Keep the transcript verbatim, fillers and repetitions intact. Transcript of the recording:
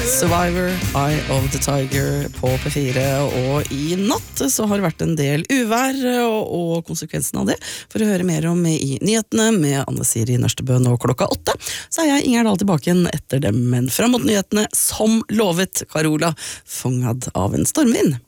Survivor, Eye of the Tiger på P fire, og i natt så har det vært en del uvær og, og konsekvensen av det. For å høre mer om i nyhetene med Anne-Siri Nørstebø nå klokka åtte, så er jeg Inger Dahl tilbake igjen etter dem, men frem mot nyhetene som lovet Carola, fångad av en stormvind.